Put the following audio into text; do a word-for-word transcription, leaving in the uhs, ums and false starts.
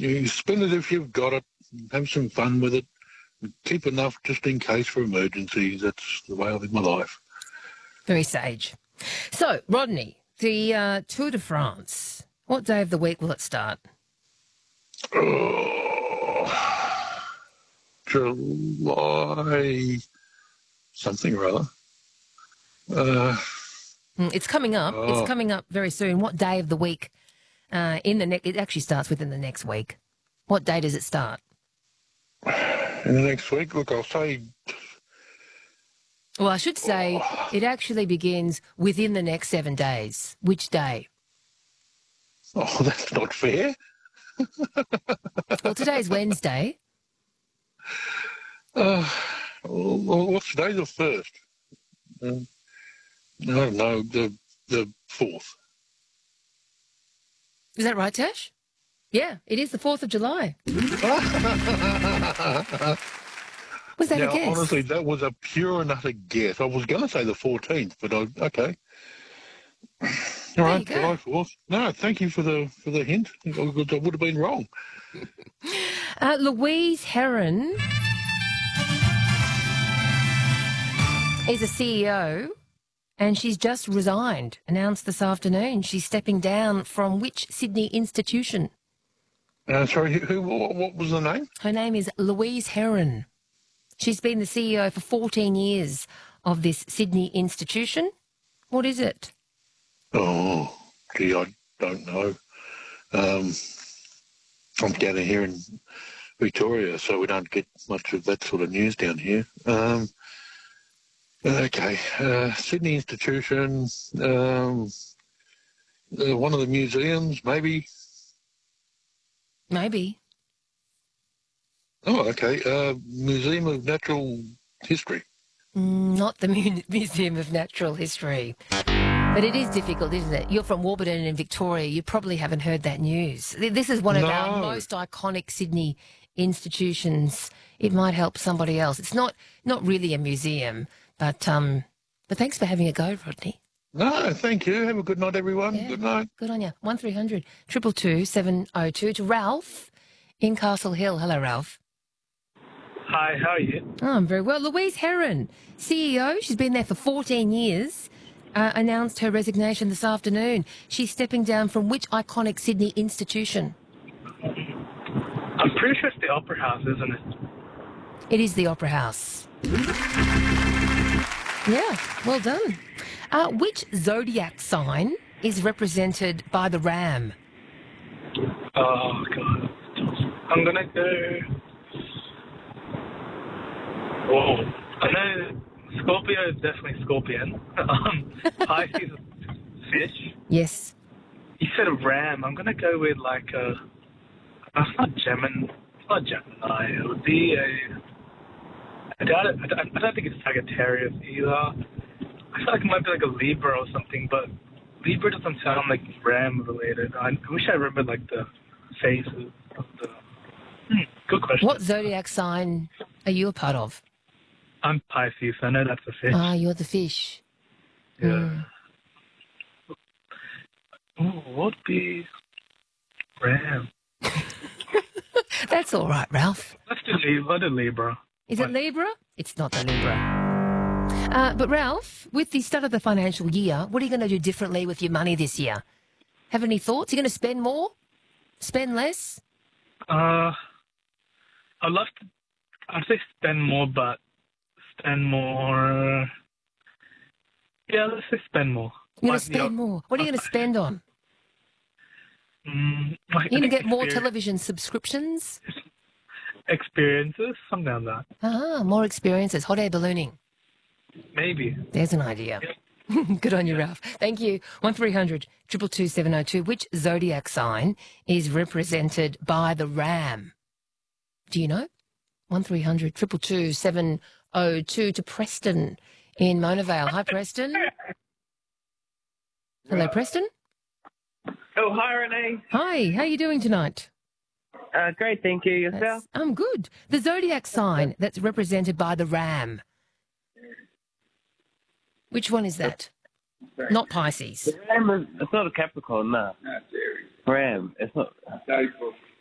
you spend it if you've got it. Have some fun with it. Keep enough just in case for emergencies. That's the way I live my life. Very sage. So, Rodney, the uh, Tour de France, what day of the week will it start? Oh, July something or other. Uh, it's coming up. oh. It's coming up very soon. What day of the week? Uh, in the ne- It actually starts within the next week. What day does it start? In the next week? Look, I'll say... Well, I should say oh. it actually begins within the next seven days. Which day? Oh, that's not fair. Well, today's Wednesday. Uh, well, what's today? The first? Um, I don't know. The the fourth. Is that right, Tash? Yeah, it is the fourth of July. Was that now, a guess? Honestly, that was a pure and utter guess. I was going to say the fourteenth, but I, okay. All right, July fourth. No, thank you for the for the hint. I would have been wrong. Uh, Louise Heron is a C E O, and she's just resigned, announced this afternoon. She's stepping down from which Sydney institution? Uh, sorry, who? What, what was the name? Her name is Louise Heron. She's been the C E O for fourteen years of this Sydney institution. What is it? Oh, gee, I don't know. Um, I'm down here in Victoria, so we don't get much of that sort of news down here. Um, okay, uh, Sydney Institution, um, uh, one of the museums, maybe? Maybe. Oh, okay, uh, Museum of Natural History. Not the Mu- Museum of Natural History. But it is difficult, isn't it? You're from Warburton in Victoria. You probably haven't heard that news. This is one of no. our most iconic Sydney institutions. It might help somebody else. It's not not really a museum, but um, but thanks for having a go, Rodney. No, thank you. Have a good night, everyone. Yeah, good night. Good on you. one three hundred two two two seven oh two to Ralph in Castle Hill. Hello, Ralph. Hi, how are you? Oh, I'm very well. Louise Heron, C E O. She's been there for fourteen years. Uh, announced her resignation this afternoon. She's stepping down from which iconic Sydney institution? I'm pretty sure it's the Opera House, isn't it? It is the Opera House. Yeah, well done. Uh, which zodiac sign is represented by the ram? Oh, God. I'm going to go... Whoa. I know Scorpio is definitely scorpion. um, Pisces is fish. Yes. You said a ram. I'm going to go with like a... That's not Gemini. It's not Gemini. It would be a... I doubt it. I don't, I don't think it's Sagittarius either. I feel like it might be like a Libra or something, but Libra doesn't sound like ram related. I wish I remembered like the phases of the... Hmm, good question. What zodiac sign are you a part of? I'm Pisces. I know that's a fish. Ah, you're the fish. Yeah. Mm. Ooh, what would be ram? That's all right, Ralph. Let's do Libra. Let's do Libra. Is it Libra? It's not the Libra. Uh, but Ralph, with the start of the financial year, what are you going to do differently with your money this year? Have any thoughts? Are you going to spend more? Spend less? Uh, I'd love to. I'd say spend more, but spend more. Yeah, let's say spend more. You're going to spend yeah. more. What are you going to spend on? Mm, like You're going to get more television subscriptions? Experiences, something like that. Ah, more experiences. Hot air ballooning. Maybe. There's an idea. Yeah. Good on you, Ralph. Thank you. one three hundred two two two seven oh two. Which zodiac sign is represented by the ram? Do you know? one three hundred two two two seven oh two to Preston in Mona Vale. Hi, Preston. Hello, Preston. Oh, hi, Renee. Hi, how are you doing tonight? Uh, great, thank you. Yourself? That's, I'm good. The zodiac sign that's represented by the ram. Which one is that? Not Pisces. The ram is, it's not a Capricorn, no. Ram, it's not.